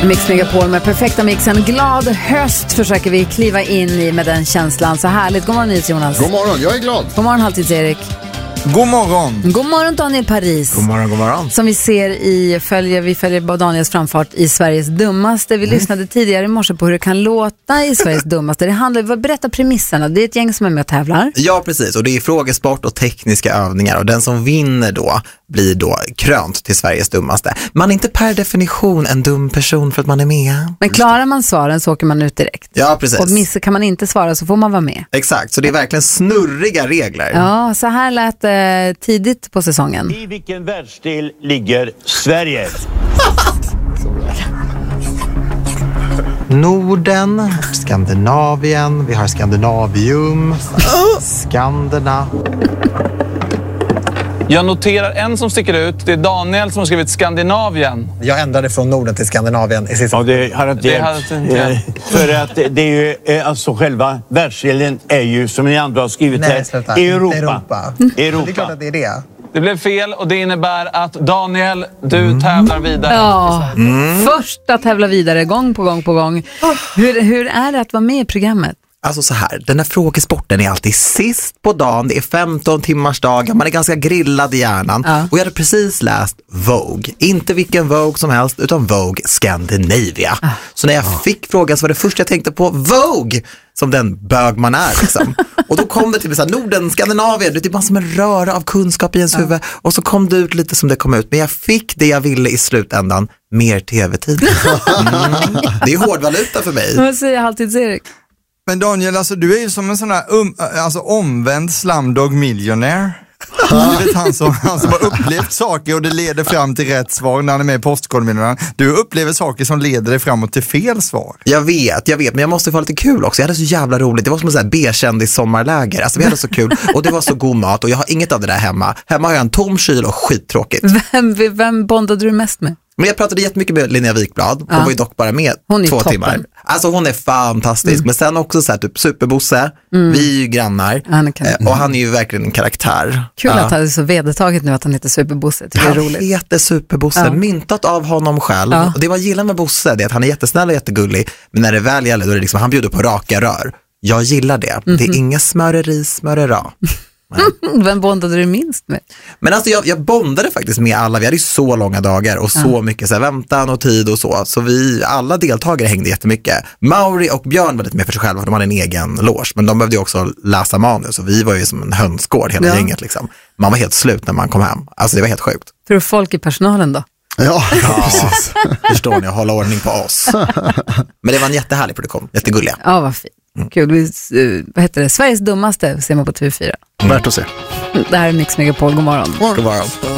Mix Megapol med perfekta mixen. Glad höst försöker vi kliva in i med den känslan. Så härligt. God morgon, Jonas. God morgon, jag är glad. God morgon, Halvtids-Erik. God morgon. God morgon, Daniel Paris. God morgon, god morgon. Som vi ser vi följer Daniels framfart i Sveriges dummaste. Vi lyssnade tidigare i morse på hur det kan låta i Sveriges dummaste. Det handlar, berätta premisserna. Det är ett gäng som är med och tävlar. Ja, precis. Och det är frågesport och tekniska övningar. Och den som vinner då blir då krönt till Sveriges dummaste. Man är inte per definition en dum person för att man är med. Men klarar man svaren så åker man ut direkt. Ja, precis. Och kan man inte svara så får man vara med. Exakt, så det är verkligen snurriga regler. Ja, så här lät det tidigt på säsongen. I vilken världsdel ligger Sverige? Norden, Skandinavien, vi har Skandinavium, Skandina. Jag noterar en som sticker ut. Det är Daniel som har skrivit Skandinavien. Jag ändrade från Norden till Skandinavien i sista. Ja, det hade inte hjälpt. För att det är ju, alltså själva världsdelen är ju, som ni andra har skrivit här, Europa. Det är klart att det är det. Det blev fel och det innebär att Daniel, du tävlar vidare. Ja, första tävla vidare gång på gång på gång. Hur är det att vara med i programmet? Alltså så här, den här frågesporten är alltid sist på dagen, det är 15 timmars dagar, man är ganska grillad i hjärnan. Ja. Och jag hade precis läst Vogue, inte vilken Vogue som helst utan Vogue Scandinavia. Så när jag fick frågan så var det först jag tänkte på Vogue, som den bög man är liksom. Och då kom det till så här, Norden, Skandinavien, det är bara som en röra av kunskap i ens huvud. Och så kom det ut lite som det kom ut, men jag fick det jag ville i slutändan, mer tv-tid. Det är hårdvaluta för mig. Vad säger Halvtids-Erik? Men Daniel, alltså du är ju som en sån här omvänd Slumdog Millionaire. Du vet han som har upplevt saker och det leder fram till rätt svar när han är med i Postkodmiljonären. Du upplever saker som leder dig framåt till fel svar. Jag vet, men jag måste få lite kul också. Jag hade så jävla roligt. Det var som en sån här B-kändis sommarläger. Alltså vi hade så kul och det var så god mat och jag har inget av det där hemma. Hemma har jag en tom kyl och skittråkigt. Vem bondade du mest med? Men jag pratade jättemycket med Linnea Wikblad. Hon var ju dock bara med 2 timmar. Alltså hon är fantastisk. Men sen också så här typ Superbosse. Vi är ju grannar. Och han är ju verkligen en karaktär. Kul att han är så vedertaget nu att han heter Superbosse. Det är roligt. Han heter Superbosse. Myntat av honom själv. Och det var gillar med Bosse, det är att han är jättesnäll och jättegullig. Men när det väl gäller då är det liksom, han bjuder på raka rör. Jag gillar det. Det är inga smörera. Vem bondade du minst med? Men alltså jag bondade faktiskt med alla. Vi hade ju så långa dagar och så mycket så här, väntan och tid och så. Så alla deltagare hängde jättemycket. Mauri och Björn var lite mer för sig själva för de hade en egen loge. Men de behövde ju också läsa manus och vi var ju som en hönsgård hela gänget liksom. Man var helt slut när man kom hem. Alltså det var helt sjukt. Tror du folk i personalen då? Ja, precis. Förstår ni, att hålla ordning på oss. Men det var en jättehärlig produktion, jättegulliga. Ja, vad fint. Kul. Vad heter det? Sveriges dummaste ser man på TV4. Värt att se. Det här är Mix Megapol. God morgon. God morgon.